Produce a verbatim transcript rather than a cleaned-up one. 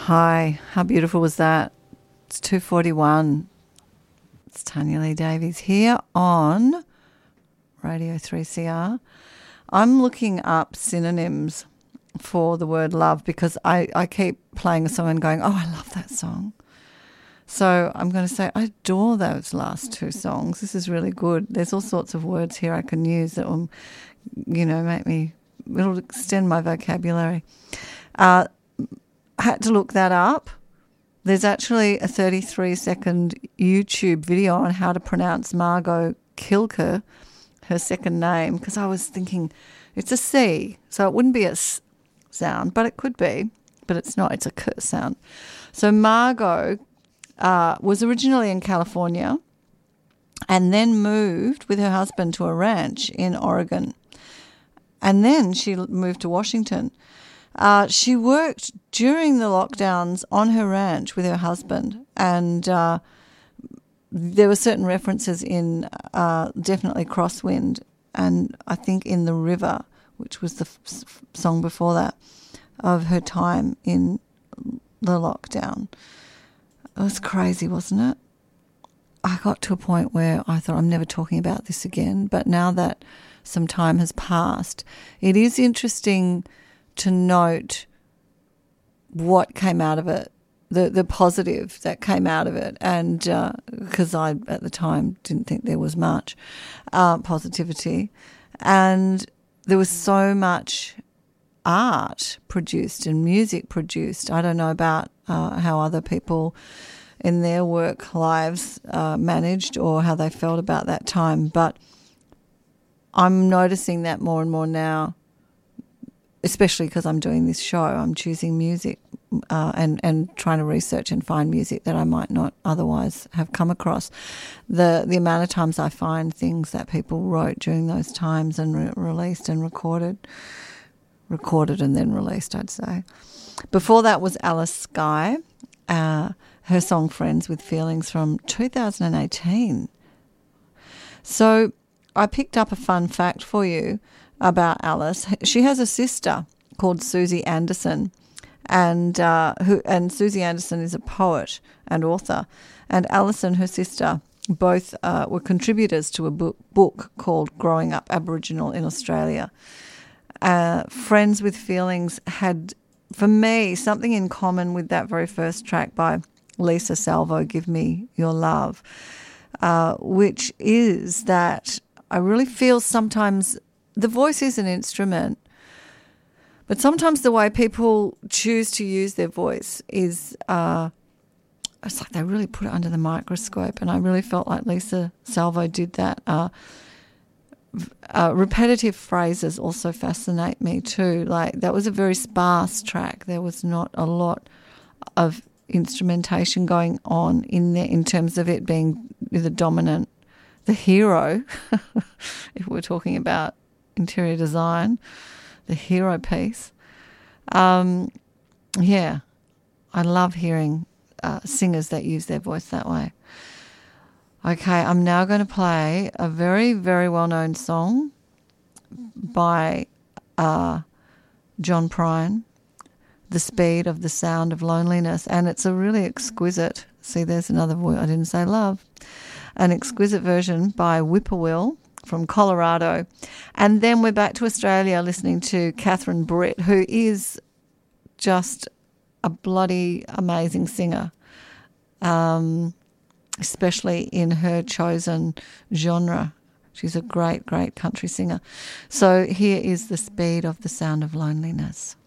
Hi, how beautiful was that? It's two forty-one. It's Tanya Lee Davies here on Radio three C R. I'm looking up synonyms for the word love because I, I keep playing a song and going, oh, I love that song. So I'm going to say I adore those last two songs. This is really good. There's all sorts of words here I can use that will, you know, make me, it'll extend my vocabulary. Uh, I had to look that up. There's actually a thirty-three second YouTube video on how to pronounce Margot Kilker, her second name, because I was thinking it's a C, so it wouldn't be a S sound, but it could be, but it's not. It's a K sound. So Margot uh, was originally in California and then moved with her husband to a ranch in Oregon. And then she moved to Washington. Uh, she worked during the lockdowns on her ranch with her husband, and uh, there were certain references in uh, definitely Crosswind and I think in The River, which was the f- song before that, of her time in the lockdown. It was crazy, wasn't it? I got to a point where I thought I'm never talking about this again, but now that some time has passed, it is interesting to note what came out of it, the the positive that came out of it, and because uh, I at the time didn't think there was much uh, positivity, and there was so much art produced and music produced. I don't know about uh, how other people in their work lives uh, managed or how they felt about that time, but I'm noticing that more and more now, especially because I'm doing this show. I'm choosing music uh, and, and trying to research and find music that I might not otherwise have come across. The the amount of times I find things that people wrote during those times and re- released and recorded, recorded and then released, I'd say. Before that was Alice Skye, uh, her song Friends with Feelings from two thousand eighteen. So I picked up a fun fact for you about Alice. She has a sister called Susie Anderson, and uh, who and Susie Anderson is a poet and author, and Alice and her sister both uh, were contributors to a book, book called Growing Up Aboriginal in Australia. Uh, Friends with Feelings had, for me, something in common with that very first track by Lisa Salvo, Give Me Your Love, uh, which is that I really feel sometimes the voice is an instrument, but sometimes the way people choose to use their voice is, uh, it's like they really put it under the microscope, and I really felt like Lisa Salvo did that. Uh, uh, repetitive phrases also fascinate me too. Like, that was a very sparse track. There was not a lot of instrumentation going on in there in terms of it being the dominant, the hero, if we're talking about interior design, the hero piece. Um, yeah, I love hearing uh, singers that use their voice that way. Okay, I'm now going to play a very, very well-known song by uh, John Prine, The Speed of the Sound of Loneliness, and it's a really exquisite, see there's another word, I didn't say love, an exquisite version by Whippoorwill from Colorado. And then we're back to Australia listening to Catherine Britt, who is just a bloody amazing singer, um, especially in her chosen genre. She's a great, great country singer. So here is The Speed of the Sound of Loneliness.